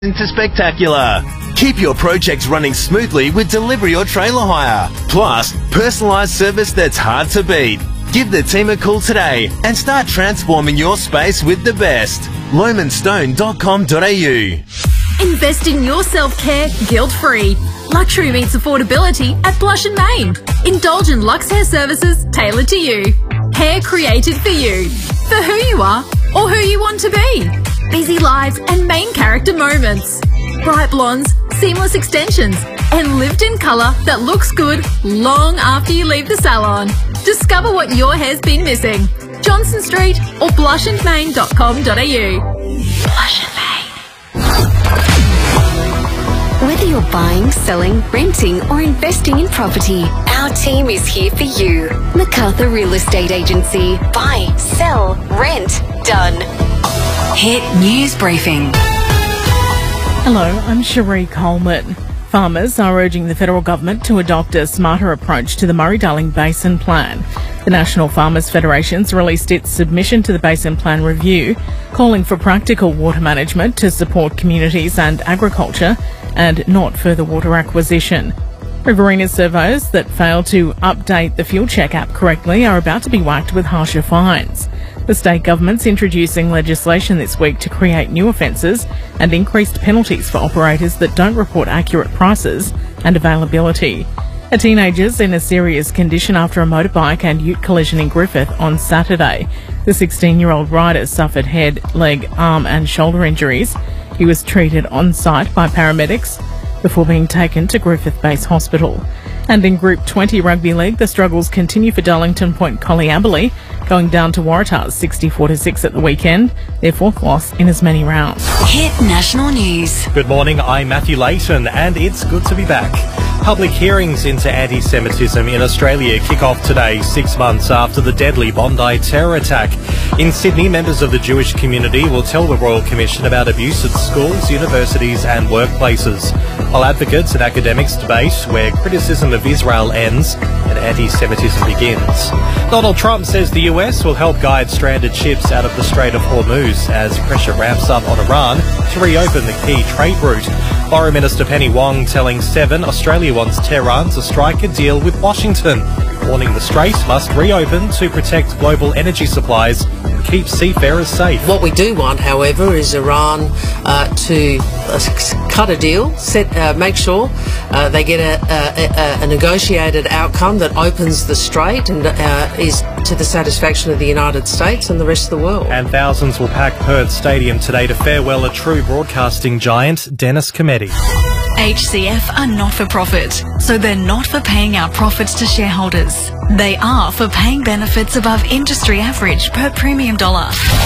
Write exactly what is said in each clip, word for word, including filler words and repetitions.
into spectacular. Keep your projects running smoothly with delivery or trailer hire. Plus, personalised service that's hard to beat. Give the team a call today and start transforming your space with the best. lomanstone dot com dot a u. Invest in your self-care guilt-free. Luxury meets affordability at Blush and Main. Indulge in luxe hair services tailored to you. Hair created for you. For who you are or who you want to be. Busy lives and main character moments. Bright blondes, seamless extensions, and lived-in colour that looks good long after you leave the salon. Discover what your hair's been missing. Johnson Street or blush and main dot com dot a u. Blush and Main. Whether you're buying, selling, renting or investing in property, our team is here for you. MacArthur Real Estate Agency. Buy, sell, rent. Done. Hit News Briefing. Hello, I'm Cherie Coleman. Farmers are urging the federal government to adopt a smarter approach to the Murray-Darling Basin Plan. The National Farmers Federation's released its submission to the Basin Plan review, calling for practical water management to support communities and agriculture and not further water acquisition. Riverina surveyors that fail to update the Fuel Check app correctly are about to be whacked with harsher fines. The state government's introducing legislation this week to create new offences and increased penalties for operators that don't report accurate prices and availability. A teenager's in a serious condition after a motorbike and ute collision in Griffith on Saturday. The sixteen-year-old rider suffered head, leg, arm and shoulder injuries. He was treated on site by paramedics before being taken to Griffith Base Hospital. And in Group twenty Rugby League, the struggles continue for Darlington Point Colliabilly, going down to Waratahs sixty-four to six at the weekend, their fourth loss in as many rounds. Hit National News. Good morning, I'm Matthew Layton, and it's good to be back. Public hearings into anti-Semitism in Australia kick off today, six months after the deadly Bondi terror attack. In Sydney, members of the Jewish community will tell the Royal Commission about abuse at schools, universities and workplaces, while advocates and academics debate where criticism of Israel ends and anti-Semitism begins. Donald Trump says the U S will help guide stranded ships out of the Strait of Hormuz as pressure ramps up on Iran to reopen the key trade route. Foreign Minister Penny Wong telling Seven Australia wants Tehran to strike a deal with Washington, warning the strait must reopen to protect global energy supplies and keep seafarers safe. What we do want, however, is Iran uh, to uh, cut a deal, set, uh, make sure uh, they get a, a, a negotiated outcome that opens the strait and uh, is to the satisfaction of the United States and the rest of the world. And thousands will pack Perth Stadium today to farewell a true broadcasting giant, Dennis Cometti. H C F are not for profit, so they're not for paying out profits to shareholders. They are for paying benefits above industry average per premium dollar.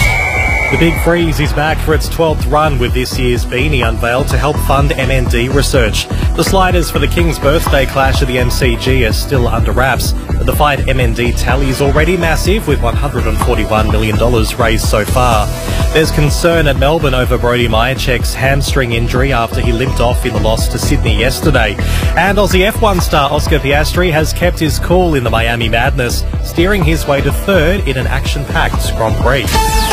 The Big Freeze is back for its twelfth run, with this year's beanie unveiled to help fund M N D research. The sliders for the King's birthday clash at the M C G are still under wraps, but the fight M N D tally is already massive, with one hundred forty-one million dollars raised so far. There's concern at Melbourne over Brody Myercheck's hamstring injury after he limped off in the loss to Sydney yesterday. And Aussie F one star Oscar Piastri has kept his cool in the Miami Madness, steering his way to third in an action-packed Grand Prix.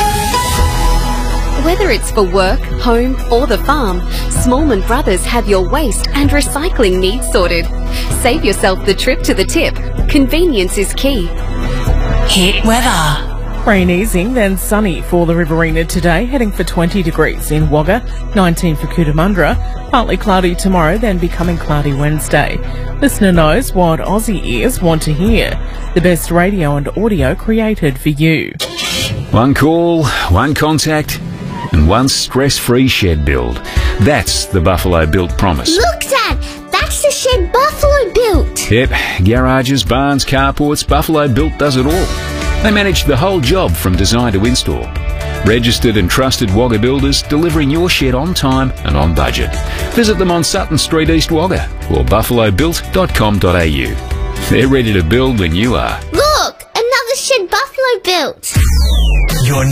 Whether it's for work, home or the farm, Smallman Brothers have your waste and recycling needs sorted. Save yourself the trip to the tip. Convenience is key. Hit weather. Rain easing, then sunny for the Riverina today, heading for twenty degrees in Wagga, nineteen for Cootamundra, partly cloudy tomorrow, then becoming cloudy Wednesday. Listener knows what Aussie ears want to hear. The best radio and audio created for you. One call, one contact, and one stress-free shed build. That's the Buffalo Built promise. Look, Dad! That's the shed Buffalo built! Yep, garages, barns, carports, Buffalo Built does it all. They manage the whole job from design to install. Registered and trusted Wagga builders, delivering your shed on time and on budget. Visit them on Sutton Street, East Wagga, or buffalo built dot com dot a u. They're ready to build when you are. Look! Another shed Buffalo built!